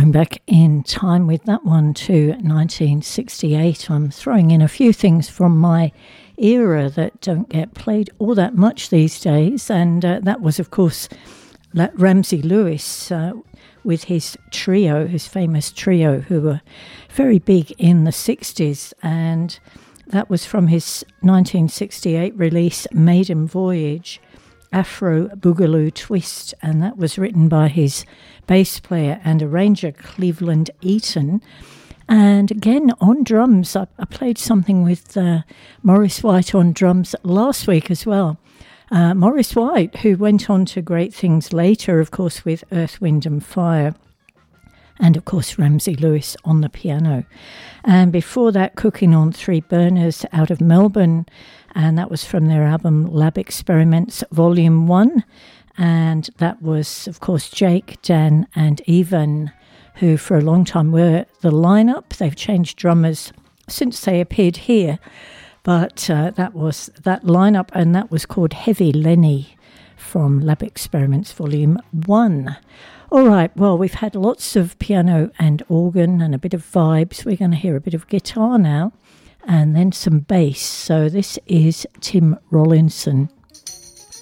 going back in time with that one to 1968. I'm throwing in a few things from my era that don't get played all that much these days, and that was, of course, Ramsey Lewis with his trio, his famous trio, who were very big in the 60s, and that was from his 1968 release, Maiden Voyage, Afro Boogaloo Twist, and that was written by his bass player and arranger Cleveland Eaton. And again, on drums, I played something with Maurice White on drums last week as well. Maurice White, who went on to great things later, of course, with Earth, Wind and Fire, and of course Ramsey Lewis on the piano. And before that, Cooking on Three Burners out of Melbourne, and that was from their album Lab Experiments Volume 1, and that was, of course, Jake, Dan and Ivan, who for a long time were the lineup. They've changed drummers since they appeared here, but that was that lineup, and that was called Heavy Lenny from Lab Experiments Volume 1. All right, well, we've had lots of piano and organ and a bit of vibes. We're going to hear a bit of guitar now and then some bass. So this is Tim Rollinson.